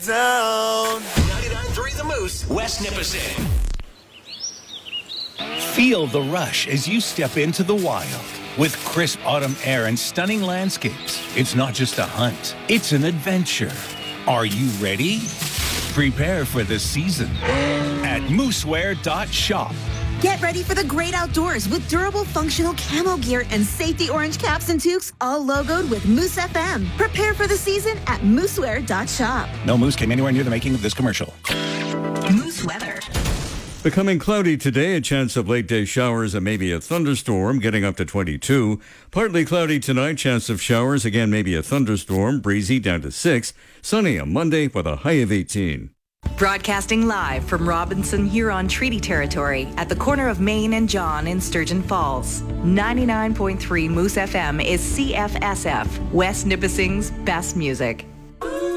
Down. 99.3 The Moose, West Nipissing. Feel the rush as you step into the wild. With crisp autumn air and stunning landscapes, it's not just a hunt, it's an adventure. Are you ready? Prepare for the season at moosewear.shop. Get ready for the great outdoors with durable, functional camo gear and safety orange caps and toques, all logoed with Moose FM. Prepare for the season at moosewear.shop. No moose came anywhere near the making of this commercial. Moose weather. Becoming cloudy today, a chance of late day showers and maybe a thunderstorm, getting up to 22. Partly cloudy tonight, chance of showers, again maybe a thunderstorm, breezy down to 6. Sunny on Monday with a high of 18. Broadcasting live from Robinson Huron Treaty Territory at the corner of Main and John in Sturgeon Falls. 99.3 Moose FM is CFSF, West Nipissing's best music.